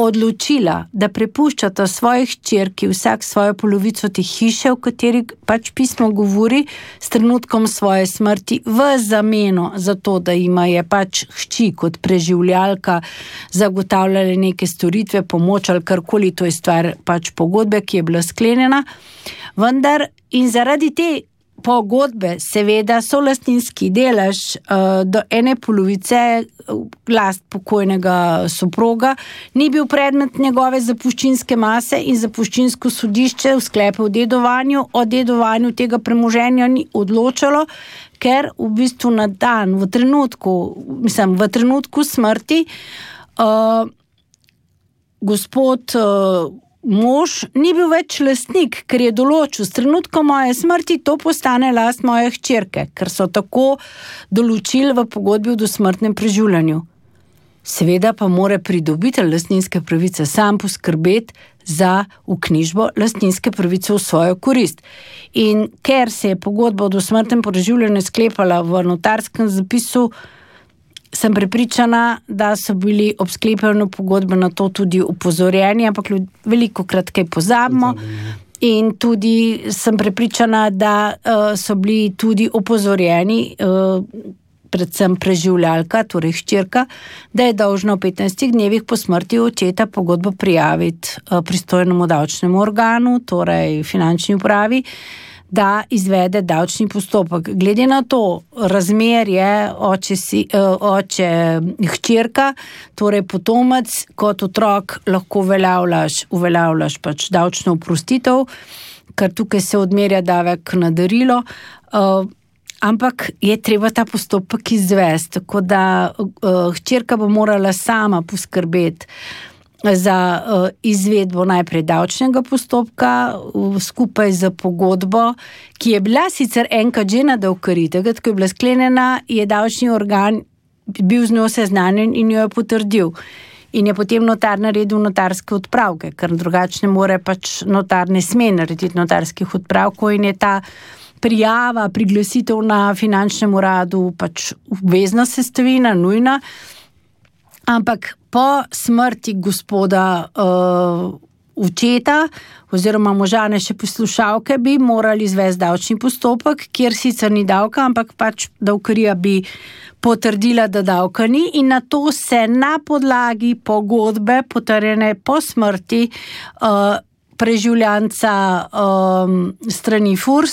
odločila, da prepuščata svojih hčerki vsak svojo polovico te hiše, v kateri pač pismo govori, s trenutkom svoje smrti v zameno za to, da jima je pač hči kot preživljalka zagotavljala neke storitve, pomoč ali karkoli, to je stvar pač pogodbe, ki je bila sklenjena. Vendar in zaradi te pogodbe, seveda, solastninski delež do ene polovice last pokojnega soproga ni bil predmet njegove zapuščinske mase in zapuščinsko sodišče v sklepu o dedovanju tega premoženja ni odločalo, ker v bistvu na dan, v trenutku smrti gospod mož ni bil več lastnik, ker je določil, s trenutkom moje smrti to postane last moje hčerke, ker so tako določili v pogodbi o dosmrtnem preživljanju. Seveda pa mora pridobitelj lastninske pravice sam poskrbeti za vknjižbo lastninske pravice v svojo korist. In ker se je pogodba o dosmrtnem preživljanju sklepala v notarskem zapisu, sem prepričana, da so bili ob sklepanju pogodbe na to tudi upozorjeni, ampak velikokrat kaj pozabimo. In tudi sem prepričana, da so bili tudi upozorjeni, predvsem preživljalka, torej hčerka, da je dolžna v 15 dnevih po smrti očeta pogodbo prijaviti pristojnemu davčnemu organu, torej finančni upravi, da izvede davčni postopek. Glede na to razmerje oče hčerka, torej potomec, kot otrok lahko uveljavljaš pač davčno oprostitev, ker tukaj se odmerja davek na darilo, ampak je treba ta postopek izvesti, tako da hčerka bo morala sama poskrbeti za izvedbo najprej davčnega postopka skupaj z pogodbo, ki je bila sicer enkrat že na davkari, takrat, ko je bila sklenjena, je davčni organ bil z njo seznanjen in jo je potrdil. In je potem notar naredil notarske odpravke, ker drugačne more pač notar ne sme narediti notarskih odpravkov in je ta prijava, priglasitev na finančnem uradu pač obvezna sestavina, nujna. Ampak po smrti gospoda očeta oziroma možane še poslušalke bi morali izvesti davčni postopek, kjer sicer ni davka, ampak pač davkarija bi potrdila, da davka ni in na to se na podlagi pogodbe potrjene po smrti preživljanca strani FURS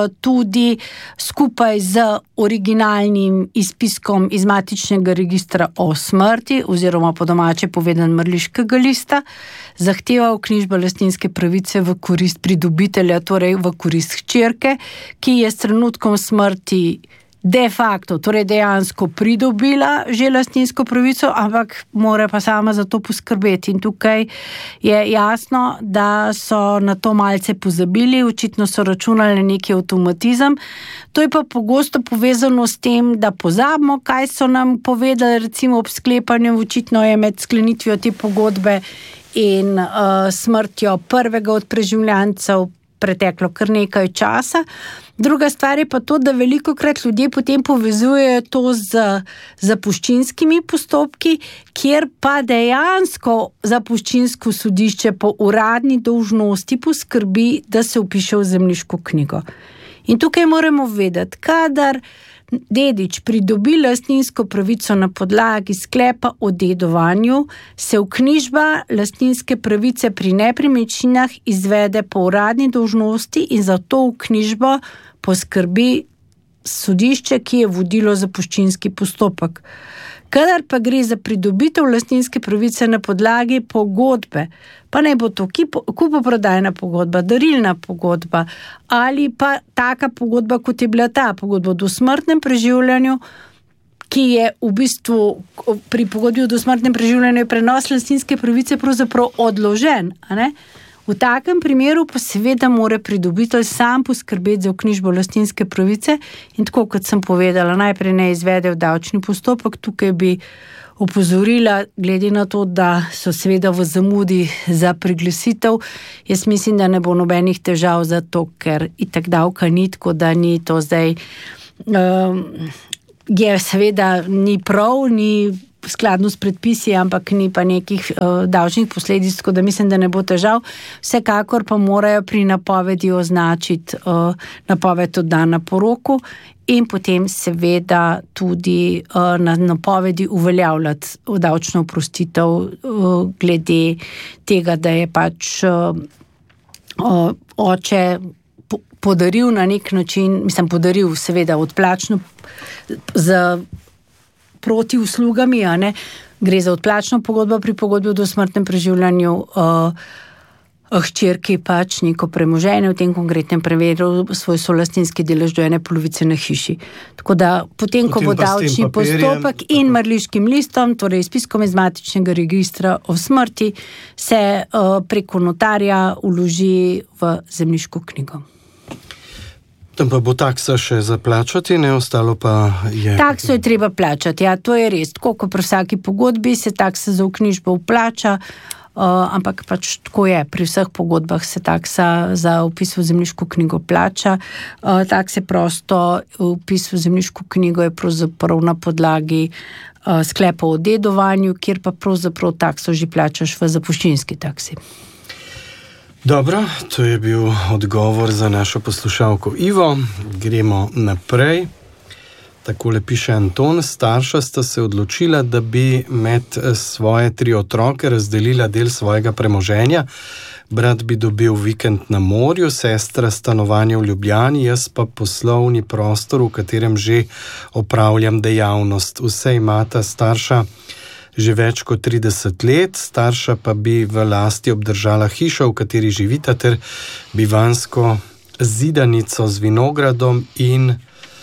tudi skupaj z originalnim izpiskom iz matičnega registra o smrti oziroma po domače povedan mrliškega lista zahteva vknjižbo lastninske pravice v korist pridobitelja, torej v korist hčerke, ki je s trenutkom smrti de facto, torej dejansko pridobila že lastninsko pravico, ampak mora pa sama za to poskrbeti. In tukaj je jasno, da so na to malce pozabili, očitno so računali na neki avtomatizem. To je pa pogosto povezano s tem, da pozabimo, kaj so nam povedali, recimo ob sklepanju, očitno je med sklenitvijo te pogodbe in smrtjo prvega od preživljancev preteklo kar nekaj časa. Druga stvar je pa to, da velikokrat ljudje potem povezujejo to z zapuščinskimi postopki, kjer pa dejansko zapuščinsko sodišče po uradni dolžnosti poskrbi, da se vpiše v zemljiško knjigo. In tukaj moramo vedeti, kadar dedič pridobi lastninsko pravico na podlagi sklepa o dedovanju, se vknjižba lastninske pravice pri nepremičninah izvede po uradni dolžnosti in za to vknjižbo poskrbi sodišče, ki je vodilo zapuščinski postopek. Kadar pa gre za pridobitev lastninske pravice na podlagi pogodbe, pa naj bo to kupoprodajna pogodba, darilna pogodba ali pa taka pogodba, kot je bila ta pogodba o dosmrtnem preživljanju, ki je v bistvu pri pogodbi o dosmrtnem preživljanju prenos lastninske pravice pravzaprav odložen, a ne? V takem primeru pa seveda mora pridobitelj sam poskrbeti za vknjižbo lastninske pravice in tako, kot sem povedala, najprej ne izvede v davčni postopek. Tukaj bi opozorila, glede na to, da so seveda v zamudi za priglasitev. Jaz mislim, da ne bo nobenih težav za to, ker itak davka ni, tako da ni to zdaj, je seveda ni prav, ni skladno s predpisi, ampak ni pa nekih davčnih posledic, tako da mislim, da ne bo težav. Vsekakor pa morajo pri napovedi označiti napoved oddana po roku in potem seveda tudi na napovedi uveljavljati davčno oprostitev glede tega, da je pač oče podaril na nek način, podaril seveda odplačno proti uslugami, a ne, gre za odplačno pogodbo pri pogodbi o dosmrtnem preživljanju, hčerki pač neko premoženje, v tem konkretnem primeru svoj solastninski delež do 1/2 na hiši. Tako da potem ko bo davčni postopek in mrliškim listom, torej izpiskom iz matičnega registra o smrti, se preko notarja vloži v zemljiško knjigo. Tam pa bo taksa še za plačati, ne, ostalo pa je... Takso je treba plačati, ja, to je res. Tako kot pri vsaki pogodbi se taksa za vknjižbo vplača, ampak pač tako je, pri vseh pogodbah se taksa za vpis v zemljiško knjigo plača. Takse prosto vpis v zemljiško knjigo je pravzaprav na podlagi sklepa o dedovanju, kjer pa pravzaprav takso že plačaš v zapuščinski taksi. Dobro, to je bil odgovor za našo poslušalko Ivo. Gremo naprej. Takole piše Anton. Starša sta se odločila, da bi med svoje 3 otroke razdelila del svojega premoženja. Brat bi dobil vikend na morju, sestra stanovanje v Ljubljani, jaz pa poslovni prostor, v katerem že opravljam dejavnost. Vse imata starša že več kot 30 let, starša pa bi v lasti obdržala hišo, v kateri živita, ter bivansko zidanico z vinogradom in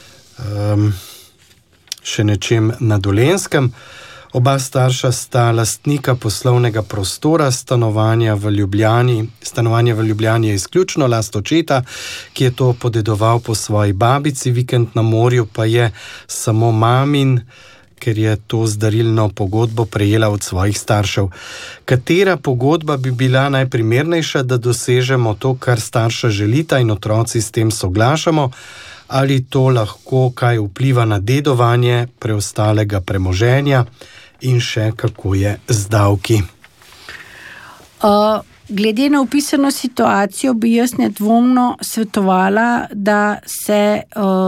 še nečem na Dolenjskem. Oba starša sta lastnika poslovnega prostora, stanovanja v Ljubljani. Stanovanje v Ljubljani je izključno last očeta, ki je to podedoval po svoji babici, vikend na morju pa je samo mamin, ker je to z darilno pogodbo prejela od svojih staršev. Katera pogodba bi bila najprimernejša, da dosežemo to, kar starša želita in otroci s tem soglašamo? Ali to lahko kaj vpliva na dedovanje preostalega premoženja in še kako je z davki? Glede na opisano situacijo bi jaz nedvomno svetovala, da se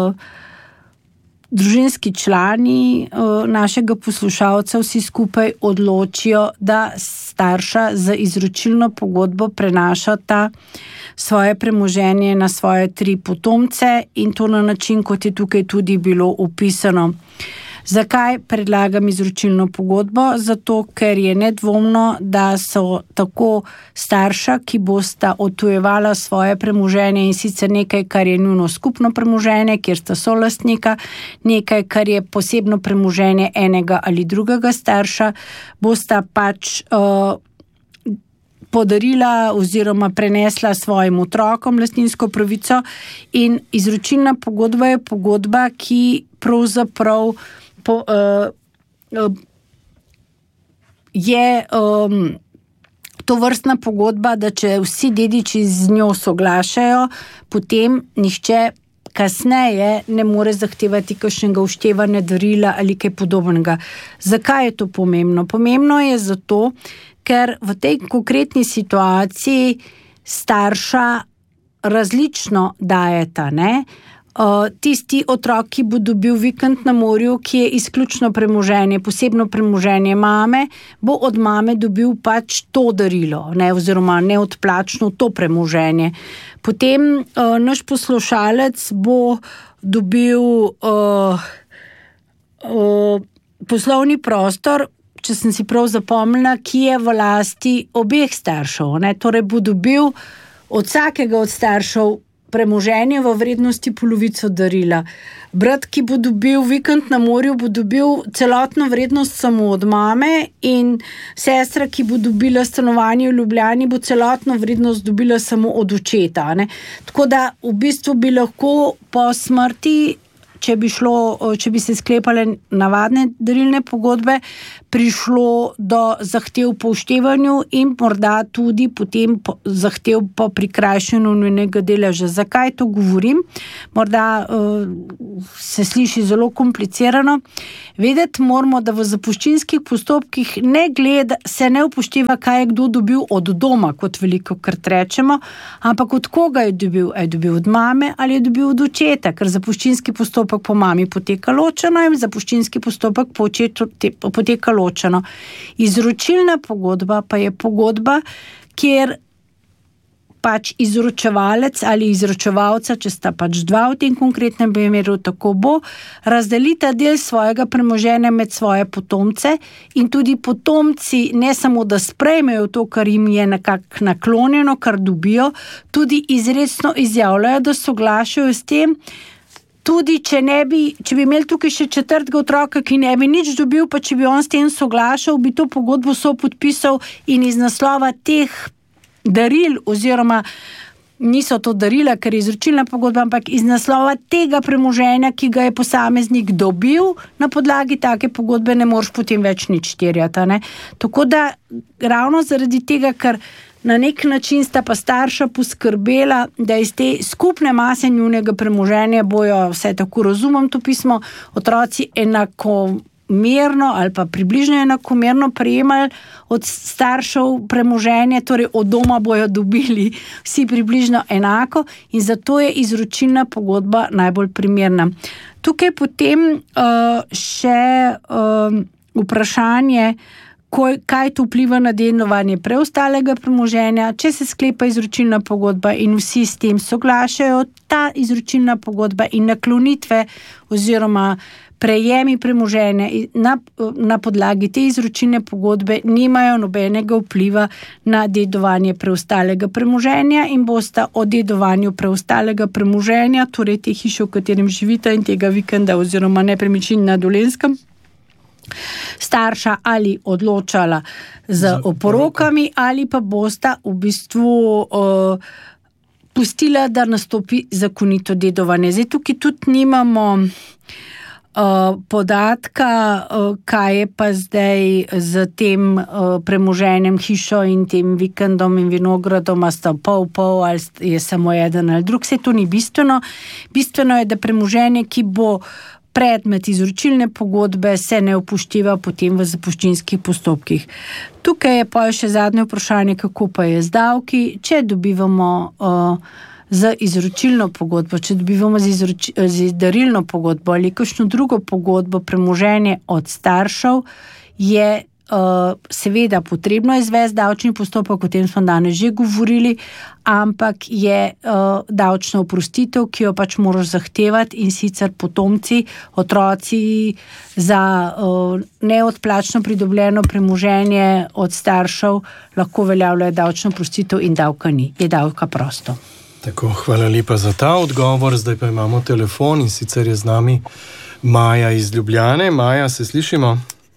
družinski člani našega poslušalca vsi skupaj odločijo, da starša z izročilno pogodbo prenašata svoje premoženje na svoje 3 potomce in to na način, kot je tukaj tudi bilo opisano. Zakaj predlagam izročilno pogodbo? Zato, ker je nedvomno, da so tako starša, ki bosta odtujevala svoje premoženje in sicer nekaj, kar je njuno skupno premoženje, kjer sta solastnika, nekaj, kar je posebno premoženje enega ali drugega starša, bosta pač podarila oziroma prenesla svojim otrokom lastninsko pravico in izročilna pogodba je pogodba, ki pravzaprav je to vrstna pogodba, da če vsi dediči z njo soglašajo, potem nihče kasneje ne more zahtevati kakšnega vštevanja darila ali kaj podobnega. Zakaj je to pomembno? Pomembno je zato, ker v tej konkretni situaciji starša različno dajeta, ne? Tisti otrok, ki bo dobil vikend na morju, ki je izključno premoženje, posebno premoženje mame, bo od mame dobil pač to darilo, ne, oziroma neodplačno to premoženje. Potem naš poslušalec bo dobil poslovni prostor, če sem si prav zapomnila, ki je v lasti obeh staršev, ne, torej bo dobil od vsakega od staršev premoženje v vrednosti polovico darila. Brat, ki bo dobil vikend na morju, bo dobil celotno vrednost samo od mame in sestra, ki bo dobila stanovanje v Ljubljani, bo celotno vrednost dobila samo od očeta, ne. Tako da v bistvu bi lahko po smrti, če bi se sklepale navadne darilne pogodbe, prišlo do zahtev po uštevanju in morda tudi potem zahtev po prikrajšanju nujnega deleža. Zakaj to govorim? Morda se sliši zelo komplicirano. Vedeti moramo, da v zapuščinskih postopkih se ne upošteva, kaj je kdo dobil od doma, kot velikokrat rečemo, ampak od koga je dobil. Je dobil od mame ali je dobil od očeta, ker zapuščinski postopek po mami poteka ločeno in zapuščinski postopek po očetu poteka ločeno. Izročilna pogodba pa je pogodba, kjer pač izročevalec ali izročevalca, če sta pač dva v tem konkretnem primeru, tako bo, razdelita del svojega premoženja med svoje potomce in tudi potomci ne samo, da sprejmejo to, kar jim je nekako naklonjeno, kar dobijo, tudi izrecno izjavljajo, da soglašajo s tem. Tudi, če bi imeli tukaj še četrtega otroka, ki ne bi nič dobil, pa če bi on s tem soglašal, bi to pogodbo sopodpisal in iz naslova teh daril, oziroma niso to darila, ker je izročilna pogodba, ampak iz naslova tega premoženja, ki ga je posameznik dobil, na podlagi take pogodbe ne moreš potem več nič terjati, ne? Tako da ravno zaradi tega, ker na nek način sta pa starša poskrbela, da iz te skupne mase njunega premoženja bojo, vse tako razumem to pismo, otroci enakomerno ali pa približno enakomerno prejemali od staršev premoženje, torej od doma bojo dobili vsi približno enako in zato je izročilna pogodba najbolj primerna. Tukaj potem še vprašanje, kaj to vpliva na delovanje preostalega premoženja. Če se sklepa izročilna pogodba in vsi s tem soglašajo, ta izročilna pogodba in naklonitve oziroma prejemi premoženja na podlagi te izročilne pogodbe nimajo nobenega vpliva na dedovanje preostalega premoženja in bosta o dedovanju preostalega premoženja, torej te hiše, v katerem živita in tega vikenda oziroma nepremičnin na Dolenjskem, starša ali odločala z oporokami ali pa bosta v bistvu pustila, da nastopi zakonito dedovanje. Zdaj tukaj tudi nimamo podatka, kaj je pa zdaj z tem premoženjem, hišo in tem vikendom in vinogradom, a sta pol ali je samo eden ali drug, se to ni bistveno. Bistveno je, da premoženje, ki bo predmet izročilne pogodbe, se ne upošteva potem v zapuščinskih postopkih. Tukaj je pa še zadnje vprašanje, kako pa je z davki. Če dobivamo z izročilno pogodbo, če dobivamo z darilno pogodbo ali kakšno drugo pogodbo premoženje od staršev, je seveda potrebno izvesti davčni postopek, o tem smo danes že govorili, ampak je davčna oprostitev, ki jo pač moraš zahtevati in sicer potomci, otroci za neodplačno pridobljeno premoženje od staršev lahko uveljavljajo davčno oprostitev in davka ni, je davka prosto. Tako, hvala lepa za ta odgovor. Zdaj pa imamo telefon in sicer je z nami Maja iz Ljubljane. Maja, se slišimo?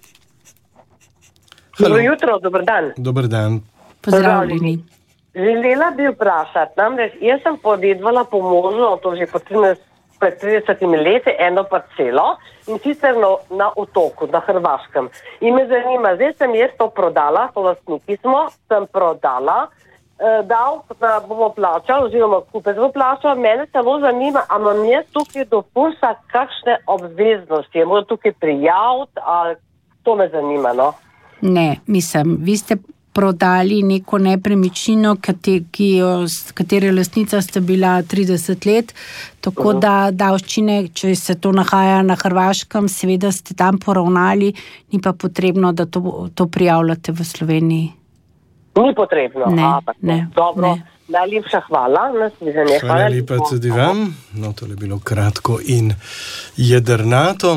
Dobro jutro, dober dan. Dober dan. Pozdravljeni. Želela bi vprašati, namreč jaz sem podedovala po možu, to že pred 30 leti, eno parcelo in sicer na otoku, na Hrvaškem. In me zanima, zdaj sem jaz to prodala, to lastniki smo, sem prodala, dal, da bomo plačali, oziroma kupec bo plačal, mene samo zanima, a imam jaz tukaj do FURS-a kakšne obveznosti, je moram tukaj prijaviti, ali to me zanima, no? Ne, mislim, vi ste prodali neko nepremičnino, katere lastnica ste bila 30 let, tako da davščine, če se to nahaja na Hrvaškem, seveda ste tam poravnali, ni pa potrebno, da to prijavljate v Sloveniji. Ni potrebno. Ne. Dobro, ne. Najlepša hvala. Hvala lepa tudi vam. No, to je bilo kratko in jedrnato.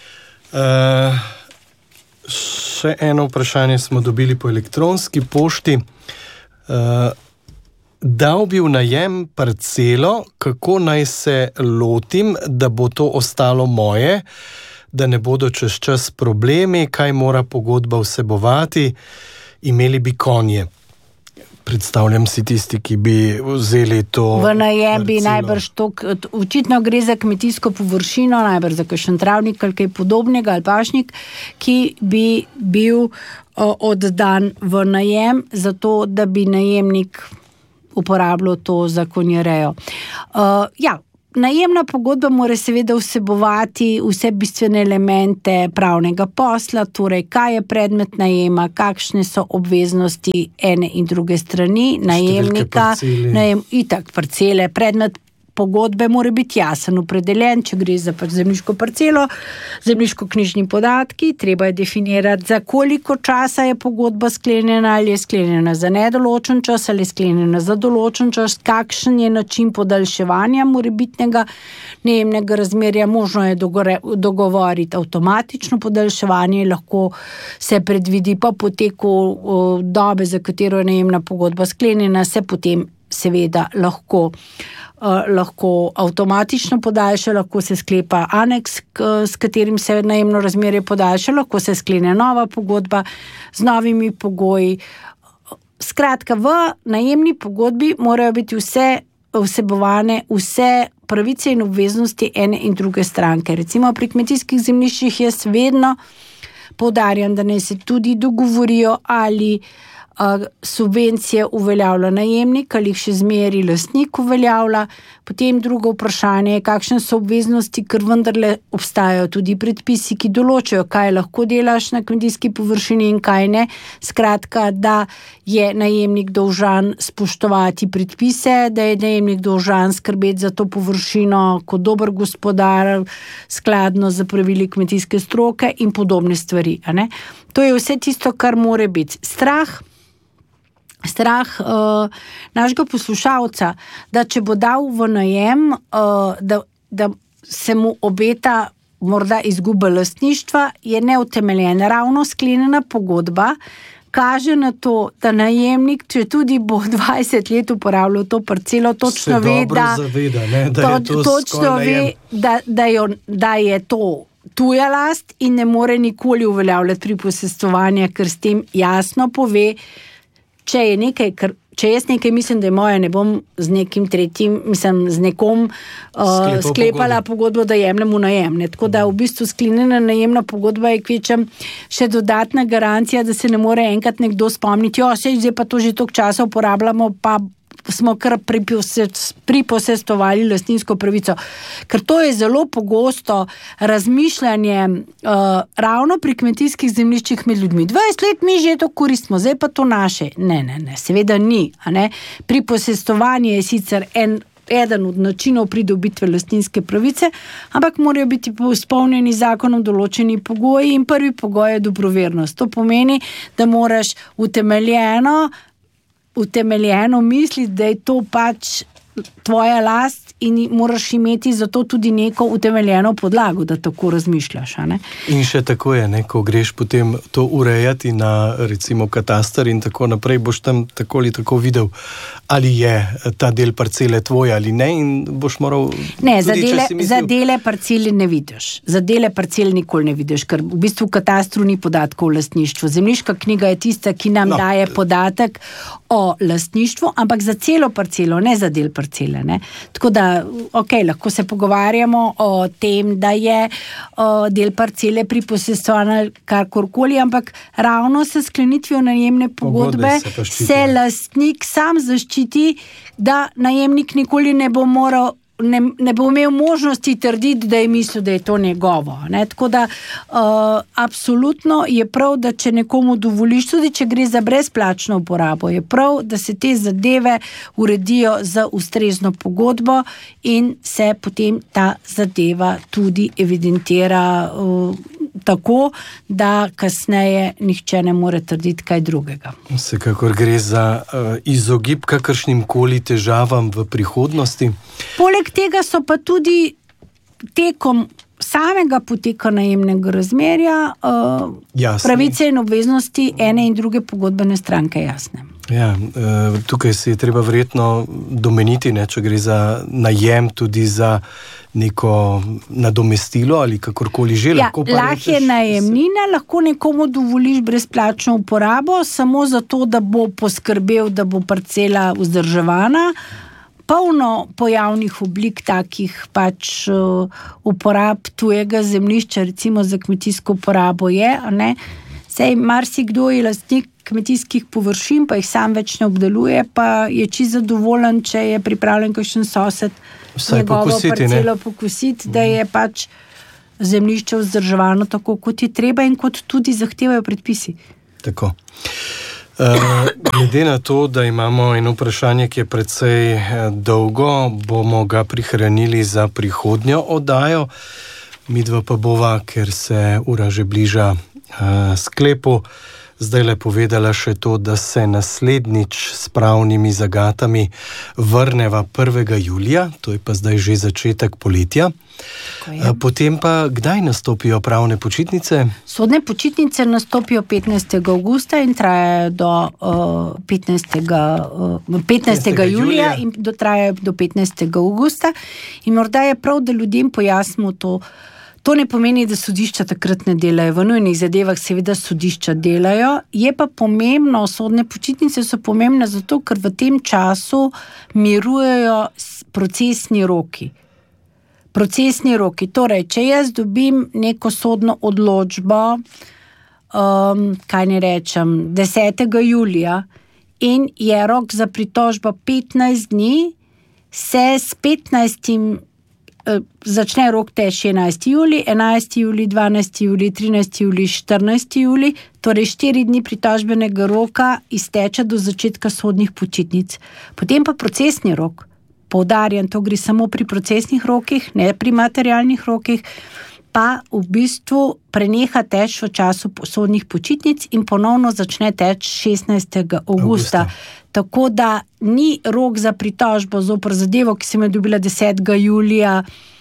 Še eno vprašanje smo dobili po elektronski pošti. Dal bi v najem parcelo, kako naj se lotim, da bo to ostalo moje, da ne bodo čez čas problemi, kaj mora pogodba vsebovati, imeli bi konje. Predstavljam si tisti, ki bi vzeli to v najem, bi parcelo. najbrž to, očitno gre za kmetijsko površino, najbrž za kakšen travnik ali kaj podobnega ali pašnik, ki bi bil oddan v najem, zato da bi najemnik uporabljal to za konjerejo. Najemna pogodba mora seveda vsebovati vse bistvene elemente pravnega posla, torej kaj je predmet najema, kakšne so obveznosti ene in druge strani, najemnika, itak parcele, predmet pogodbe mora biti jasen opredeljen, če gre za zemljiško parcelo, zemljiško-knjižni podatki, treba je definirati, za koliko časa je pogodba sklenjena, ali je sklenjena za nedoločen čas, ali je sklenjena za določen čas, kakšen je način podaljševanja morebitnega najemnega razmerja, možno je dogovoriti avtomatično podaljševanje, lahko se predvidi po poteku dobe, za katero je najemna pogodba sklenjena, se potem seveda lahko avtomatično podaljša, lahko se sklepa aneks, s katerim se najemno razmerje podaljša, lahko se sklene nova pogodba z novimi pogoji. Skratka, v najemni pogodbi morajo biti vsebovane vse pravice in obveznosti ene in druge stranke. Recimo pri kmetijskih zemljiščih jaz vedno poudarjam, da naj se tudi dogovorijo, ali subvencije uveljavlja najemnik ali jih še zmeri lastnik uveljavlja. Potem drugo vprašanje je, kakšne so obveznosti, ker vendarle obstajajo tudi predpisi, ki določajo, kaj lahko delaš na kmetijski površini in kaj ne. Skratka, da je najemnik dolžan spoštovati predpise, da je najemnik dolžan skrbeti za to površino kot dober gospodar, skladno z pravili kmetijske stroke in podobne stvari. To je vse tisto, kar mora biti. Strah našega poslušalca, da če bo dal v najem, da se mu obeta morda izguba lastništva, je neutemeljen. Ravno sklenjena pogodba kaže na to, da najemnik, če tudi bo 20 let uporabljal to parcelo, točno ve, da je to tuja last in ne more nikoli uveljavljati priposestovanja, ker s tem jasno pove, če jaz nekaj mislim, da je moje, ne bom z nekim tretjim, z nekom sklepala pogodbo, da jemljem v najem. Tako da v bistvu sklenjena najemna pogodba je kvečem še dodatna garancija, da se ne more enkrat nekdo spomniti, zdaj pa to že toliko časa uporabljamo, pa smo kar priposestovali lastninsko pravico. Ker to je zelo pogosto razmišljanje ravno pri kmetijskih zemljiščih med ljudmi. 20 let mi že to koristimo, zdaj pa to naše. Ne, seveda ni. Priposestovanje je sicer eden od načinov pridobitve lastninske pravice, ampak morajo biti izpolnjeni zakonom določeni pogoji in prvi pogoj je dobrovernost. To pomeni, da moraš utemeljeno misliti, da je to pač tvoja last in moraš imeti za to tudi neko utemeljeno podlago, da tako razmišljaš. In še tako je, ko greš potem to urejati na recimo katastar in tako naprej, boš tam tako ali tako videl, ali je ta del parcele tvoj ali ne in boš moral... Ne, za dele parcele ne vidiš. Za dele parcele nikoli ne vidiš, ker v bistvu v katastru ni podatkov o lastništvu. Zemljiška knjiga je tista, ki nam daje podatek o lastništvu, ampak za celo parcelo, ne za del parcele. Tako da, lahko se pogovarjamo o tem, da je del parcele priposestovan karkorkoli, ampak ravno s sklenitvijo najemne pogodbe se lastnik sam zaščiti, da najemnik nikoli ne bo imel možnosti trditi, da je mislil, da je to njegovo. Tako da absolutno je prav, da če nekomu dovoliš, tudi če gre za brezplačno uporabo, je prav, da se te zadeve uredijo za ustrezno pogodbo in se potem ta zadeva tudi evidentira tako, da kasneje nihče ne more trditi kaj drugega. Vsekakor gre za izogib kakršnim koli težavam v prihodnosti. Poleg tega so pa tudi tekom samega poteka najemnega razmerja pravice in obveznosti ene in druge pogodbene stranke jasne. Ja, tukaj si je treba verjetno domeniti, ne, če gre za najem, tudi za neko nadomestilo ali kakorkoli že. Ja, lahko je najemnina, lahko nekomu dovoliš brezplačno uporabo, samo zato, da bo poskrbel, da bo parcela vzdrževana. Polno pojavnih oblik takih pač uporab tujega zemljišča, recimo za kmetijsko uporabo je, ne? Sej marsikdo je lastnik kmetijskih površin, pa jih sam več ne obdeluje, pa je čisto zadovoljen, če je pripravljen kakšen sosed njegovo parcelo pokositi, da je pač zemljišče vzdrževano tako, kot je treba in kot tudi zahtevajo predpisi. Tako. Glede na to, da imamo eno vprašanje, ki je precej dolgo, bomo ga prihranili za prihodnjo oddajo. Midva pa bova, ker se ura že bliža sklepu, zdaj le povedala še to, da se naslednjič s pravnimi zagatami vrneva 1. julija, to je pa zdaj že začetek poletja. Potem pa kdaj nastopijo pravne počitnice? Sodne počitnice nastopijo 15. augusta in trajajo do 15. julija in trajajo do 15. augusta. In morda je prav, da ljudem pojasnimo to. To ne pomeni, da sodišča takrat ne delajo. V nujnih zadevah seveda sodišča delajo. Je pa pomembno, sodne počitnice so pomembne zato, ker v tem času mirujejo procesni roki. Procesni roki. Torej, če jaz dobim neko sodno odločbo, kaj ne rečem, 10. julija in je rok za pritožbo 15 dni, se s 15. začne rok teči 11. juli, 11. juli, 12. juli, 13. juli, 14. juli, torej 4 dni pritožbenega roka izteče do začetka sodnih počitnic. Potem pa procesni rok, poudarjam, to gre samo pri procesnih rokih, ne pri materialnih rokih, pa v bistvu preneha teč v času sodnih počitnic in ponovno začne teč 16. augusta. Tako da ni rok za pritožbo zoper zadevo, ki sem jo dobila 10. julija,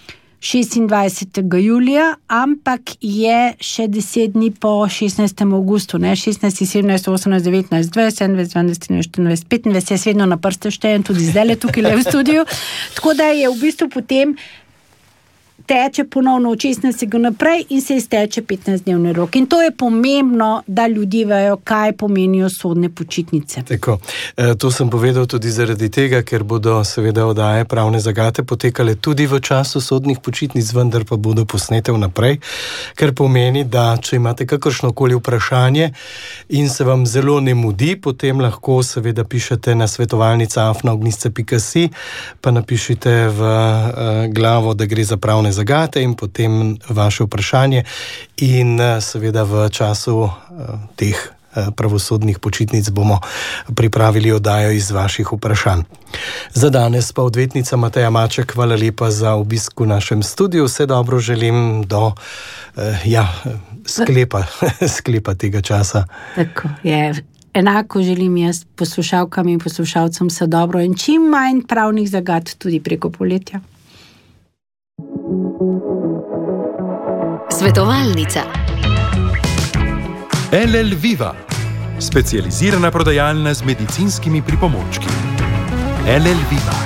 26. julija, ampak je še 10 dni po 16. augustu, ne? 16, 17, 18, 19, 20, 21, 22, 23, 25, jaz vedno na prste štejem, tudi zdaj le tukaj le v studiu. Tako da je v bistvu potem teče ponovno od 16. naprej in se izteče 15-dnevni rok. In to je pomembno, da ljudje vejo, kaj pomenijo sodne počitnice. Tako. To sem povedal tudi zaradi tega, ker bodo seveda oddaje pravne zagate potekale tudi v času sodnih počitnic, vendar pa bodo posnete vnaprej, ker pomeni, da če imate kakršnokoli vprašanje in se vam zelo ne mudi, potem lahko seveda pišete na svetovalnica@ognisca.si, pa napišite v glavo, da gre za pravne zagate in potem vaše vprašanje in seveda v času teh pravosodnih počitnic bomo pripravili oddajo iz vaših vprašanj. Za danes pa odvetnica Mateja Maček, hvala lepa za obisk v našem studiu. Vse dobro želim do sklepa tega časa. Tako je. Enako želim jaz poslušalkam in poslušalcem vse dobro in čim manj pravnih zagat tudi preko poletja. Svetovalnica. LL Viva, specializirana prodajalna z medicinskimi pripomočki. LL Viva.